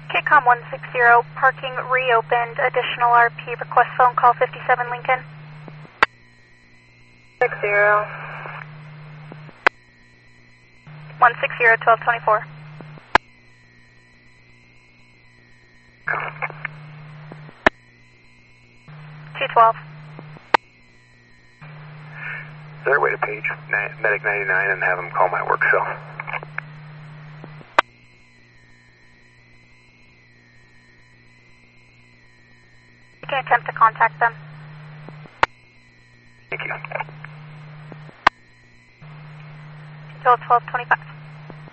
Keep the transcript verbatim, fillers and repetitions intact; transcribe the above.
K COM one six zero, parking reopened, additional R P, request phone call fifty-seven Lincoln. six zero. one six zero, twelve twenty-four. two twelve. Is there a way to page Medic ninety-nine and have them call my work cell? You can attempt to contact them. Thank you. Twelve twelve twenty-five.